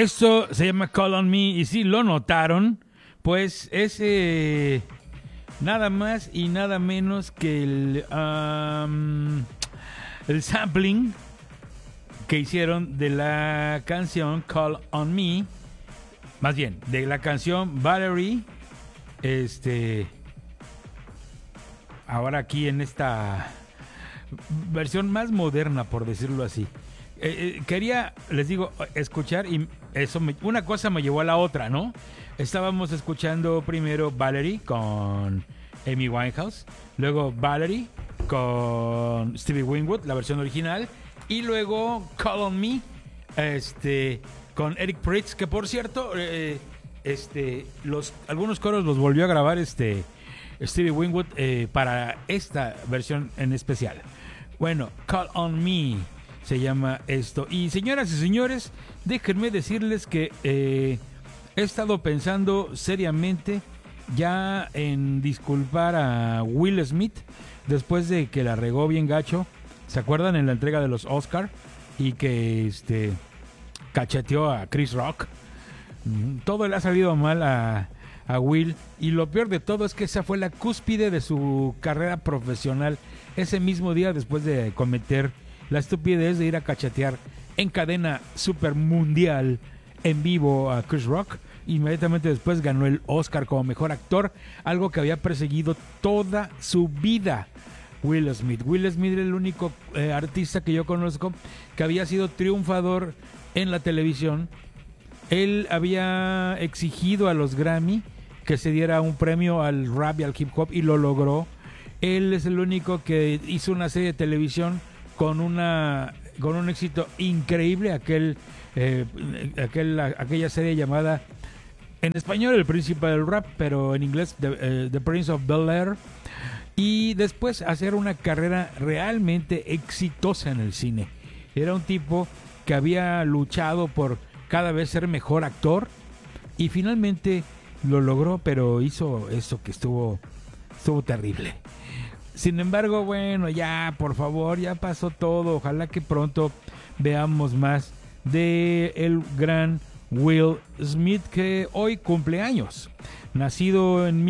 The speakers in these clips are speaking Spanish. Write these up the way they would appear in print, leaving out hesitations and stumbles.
Esto se llama Call on Me y si lo notaron, pues es nada más y nada menos que el sampling que hicieron de la canción Call on Me, más bien de la canción Valerie, ahora aquí en esta versión más moderna, por decirlo así. Quería, les digo, escuchar y eso una cosa me llevó a la otra, ¿no? Estábamos escuchando primero Valerie con Amy Winehouse, luego Valerie con Stevie Winwood, la versión original, y luego Call on Me, con Eric Prydz, que por cierto, algunos coros los volvió a grabar Stevie Winwood para esta versión en especial. Bueno, Call on Me se llama esto. Y señoras y señores, déjenme decirles que he estado pensando seriamente ya en disculpar a Will Smith después de que la regó bien gacho. ¿Se acuerdan en la entrega de los Oscar? Y que cacheteó a Chris Rock. Todo le ha salido mal a Will. Y lo peor de todo es que esa fue la cúspide de su carrera profesional. Ese mismo día, después de cometer la estupidez de ir a cachetear en cadena super mundial en vivo a Chris Rock, inmediatamente después ganó el Oscar como mejor actor, algo que había perseguido toda su vida Will Smith. Will Smith era el único artista que yo conozco que había sido triunfador en la televisión. Él había exigido a los Grammy que se diera un premio al rap y al hip hop y lo logró. Él es el único que hizo una serie de televisión con un éxito increíble, aquella serie llamada en español El Príncipe del Rap, pero en inglés The Prince of Bel-Air, y después hacer una carrera realmente exitosa en el cine. Era un tipo que había luchado por cada vez ser mejor actor y finalmente lo logró, pero hizo eso que estuvo terrible. Sin embargo, bueno, ya, por favor, ya pasó todo. Ojalá que pronto veamos más de el gran Will Smith, que hoy cumple años. Nacido en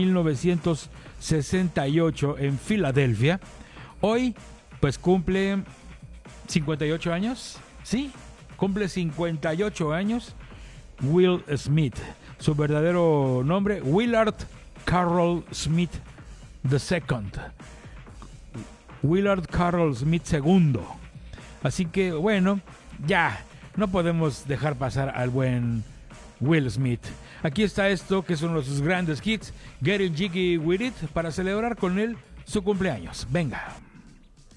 1968 en Filadelfia. Hoy, pues cumple 58 años. Sí, cumple 58 años Will Smith. Su verdadero nombre, Willard Carroll Smith II. Willard Carroll Smith II. Así que, bueno, ya, no podemos dejar pasar al buen Will Smith. Aquí está esto, que es uno de sus grandes hits, Getting Jiggy With It, para celebrar con él su cumpleaños. Venga.